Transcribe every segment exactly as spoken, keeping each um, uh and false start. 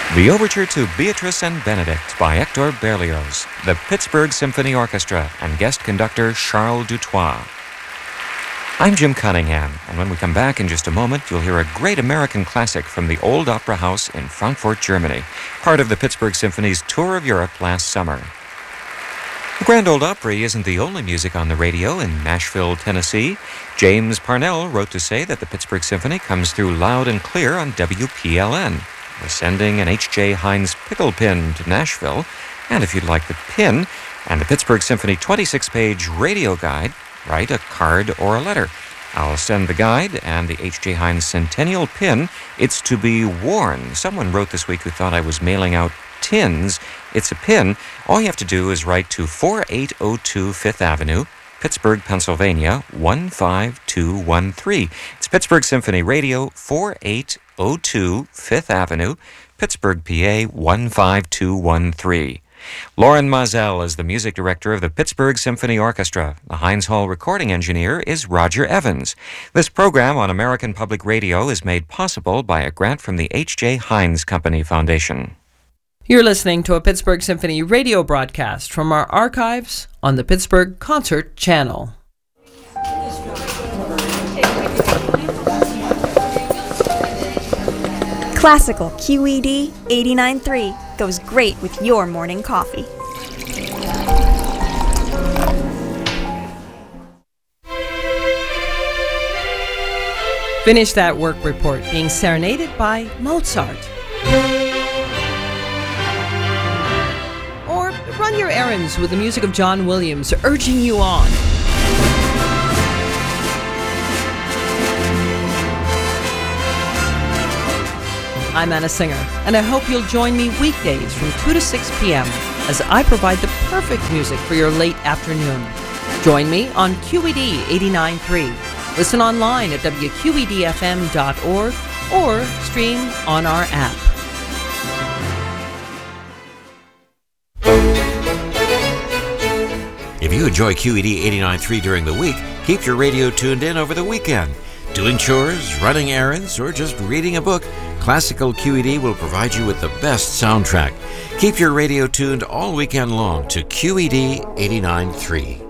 The Overture to Beatrice and Benedict by Hector Berlioz, the Pittsburgh Symphony Orchestra, and guest conductor Charles Dutoit. I'm Jim Cunningham, and when we come back in just a moment, you'll hear a great American classic from the Old Opera House in Frankfurt, Germany, part of the Pittsburgh Symphony's tour of Europe last summer. The Grand Ole Opry isn't the only music on the radio in Nashville, Tennessee. James Parnell wrote to say that the Pittsburgh Symphony comes through loud and clear on W P L N. We're sending an H J Heinz pickle pin to Nashville, and if you'd like the pin and the Pittsburgh Symphony twenty-six page radio guide, write a card or a letter. I'll send the guide and the H J Heinz Centennial pin. It's to be worn. Someone wrote this week who thought I was mailing out tins. It's a pin. All you have to do is write to four eight oh two Fifth Avenue, Pittsburgh, Pennsylvania, one five two one three. It's Pittsburgh Symphony Radio, four eight oh two Fifth Avenue, Pittsburgh, P A, one five two one three. Lauren Mazel is the music director of the Pittsburgh Symphony Orchestra. The Heinz Hall recording engineer is Roger Evans. This program on American Public Radio is made possible by a grant from the H J Heinz Company Foundation. You're listening to a Pittsburgh Symphony radio broadcast from our archives on the Pittsburgh Concert Channel. Classical Q E D eighty-nine point three goes great with your morning coffee. Finish that work report being serenaded by Mozart. Or run your errands with the music of John Williams urging you on. I'm Anna Singer, and I hope you'll join me weekdays from two to six p.m. as I provide the perfect music for your late afternoon. Join me on Q E D eighty-nine point three. Listen online at W Q E D F M dot org or stream on our app. If you enjoy Q E D eighty-nine point three during the week, keep your radio tuned in over the weekend. Doing chores, running errands, or just reading a book, Classical Q E D will provide you with the best soundtrack. Keep your radio tuned all weekend long to Q E D eighty-nine point three.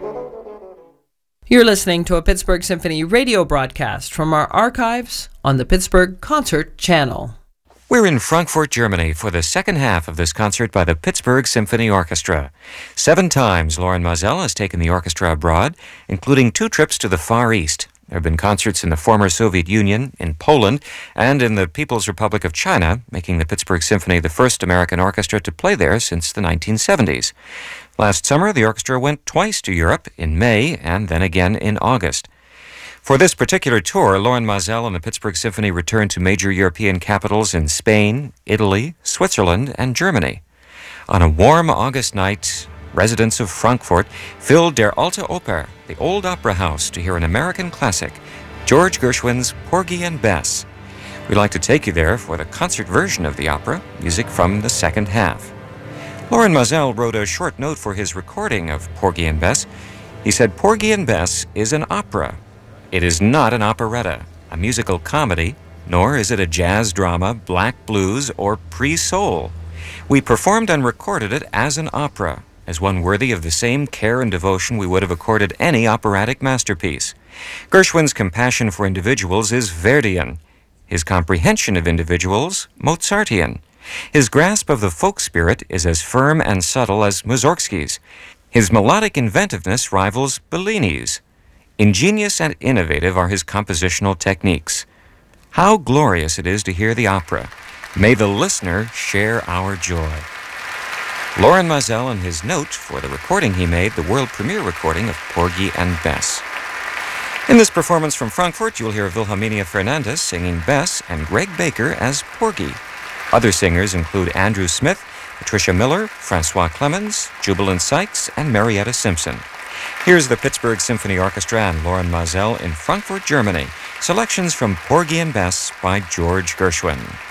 You're listening to a Pittsburgh Symphony radio broadcast from our archives on the Pittsburgh Concert Channel. We're in Frankfurt, Germany for the second half of this concert by the Pittsburgh Symphony Orchestra. Seven times Lauren Mazel has taken the orchestra abroad, including two trips to the Far East. There have been concerts in the former Soviet Union, in Poland, and in the People's Republic of China, making the Pittsburgh Symphony the first American orchestra to play there since the nineteen seventies. Last summer, the orchestra went twice to Europe, in May and then again in August. For this particular tour, Lauren Mazel and the Pittsburgh Symphony returned to major European capitals in Spain, Italy, Switzerland, and Germany. On a warm August night, residents of Frankfurt filled Der Alte Oper, the Old Opera House, to hear an American classic, George Gershwin's Porgy and Bess. We'd like to take you there for the concert version of the opera, music from the second half. Lauren Mazel wrote a short note for his recording of Porgy and Bess. He said, "Porgy and Bess is an opera. It is not an operetta, a musical comedy, nor is it a jazz drama, black blues, or pre-soul. We performed and recorded it as an opera, as one worthy of the same care and devotion we would have accorded any operatic masterpiece. Gershwin's compassion for individuals is Verdian, his comprehension of individuals Mozartian. His grasp of the folk spirit is as firm and subtle as Mussorgsky's. His melodic inventiveness rivals Bellini's. Ingenious and innovative are his compositional techniques. How glorious it is to hear the opera. May the listener share our joy." Lauren Mazel and his note for the recording he made, the world premiere recording of Porgy and Bess. In this performance from Frankfurt, you'll hear Wilhelmina Fernandez singing Bess and Greg Baker as Porgy. Other singers include Andrew Smith, Patricia Miller, Francois Clemens, Jubilant Sykes, and Marietta Simpson. Here's the Pittsburgh Symphony Orchestra and Lauren Mazel in Frankfurt, Germany. Selections from Porgy and Bess by George Gershwin.